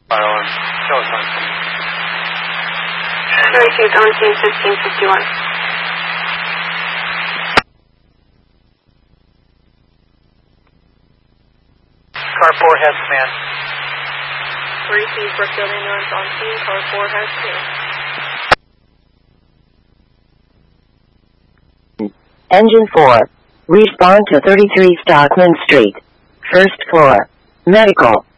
Show us on scene. 32's on scene 1551. Car 4 has command. 3C Brookfield ambulance on scene. Car 4 has command. Engine 4. Respond to 33 Stockman Street. First floor. Medical.